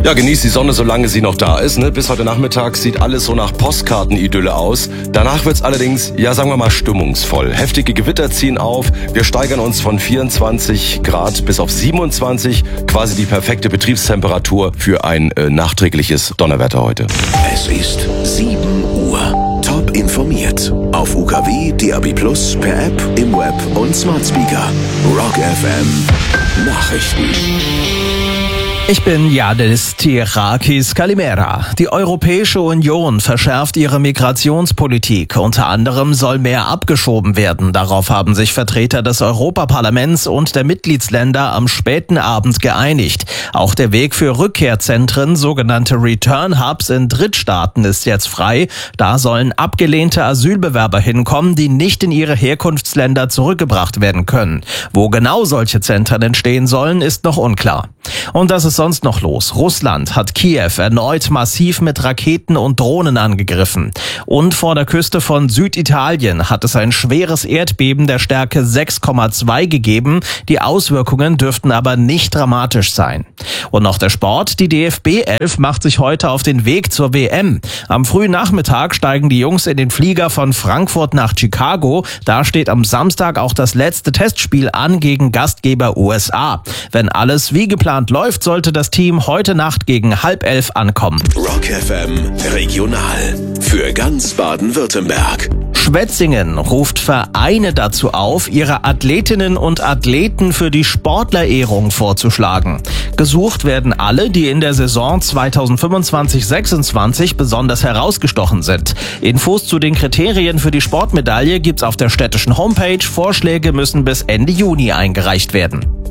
Ja, genießt die Sonne, solange sie noch da ist. Bis heute Nachmittag sieht alles so nach Postkartenidylle aus. Danach wird's allerdings, ja sagen wir mal, stimmungsvoll. Heftige Gewitter ziehen auf. Wir steigern uns von 24 Grad bis auf 27. Quasi die perfekte Betriebstemperatur für ein nachträgliches Donnerwetter heute. Es ist 7 Uhr. Top informiert. Auf UKW, DAB+, per App, im Web und Smart Speaker. Rock FM. Nachrichten. Ich bin Yadis Tirakis Kalimera. Die Europäische Union verschärft ihre Migrationspolitik. Unter anderem soll mehr abgeschoben werden. Darauf haben sich Vertreter des Europaparlaments und der Mitgliedsländer am späten Abend geeinigt. Auch der Weg für Rückkehrzentren, sogenannte Return Hubs in Drittstaaten, ist jetzt frei. Da sollen abgelehnte Asylbewerber hinkommen, die nicht in ihre Herkunftsländer zurückgebracht werden können. Wo genau solche Zentren entstehen sollen, ist noch unklar. Und das ist sonst noch los? Russland hat Kiew erneut massiv mit Raketen und Drohnen angegriffen. Und vor der Küste von Süditalien hat es ein schweres Erdbeben der Stärke 6,2 gegeben. Die Auswirkungen dürften aber nicht dramatisch sein. Und noch der Sport. Die DFB 11 macht sich heute auf den Weg zur WM. Am frühen Nachmittag steigen die Jungs in den Flieger von Frankfurt nach Chicago. Da steht am Samstag auch das letzte Testspiel an gegen Gastgeber USA. Wenn alles wie geplant läuft, sollte das Team heute Nacht gegen 10:30 ankommen. Rock FM Regional. Für ganz Baden-Württemberg. Schwetzingen ruft Vereine dazu auf, ihre Athletinnen und Athleten für die Sportlerehrung vorzuschlagen. Gesucht werden alle, die in der Saison 2025/26 besonders herausgestochen sind. Infos zu den Kriterien für die Sportmedaille gibt's auf der städtischen Homepage. Vorschläge müssen bis Ende Juni eingereicht werden.